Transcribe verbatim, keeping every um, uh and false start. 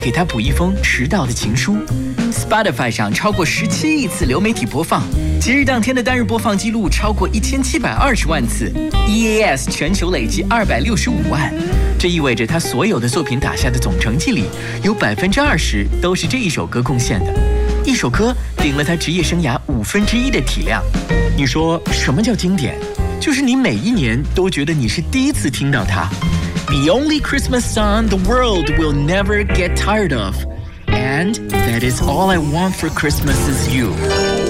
给他补一封迟到的情书。Spotify 上超过十七亿次流媒体播放，节日当天的单日播放记录超过一千七百二十万次 ，E A S 全球累计二百六十五万。这意味着他所有的作品打下的总成绩里，有百分之二十都是这一首歌贡献的。一首歌顶了他职业生涯五分之一的体量。你说什么叫经典？就是你每一年都觉得你是第一次听到它。The only Christmas song the world will never get tired of, and that is all I want for Christmas is you.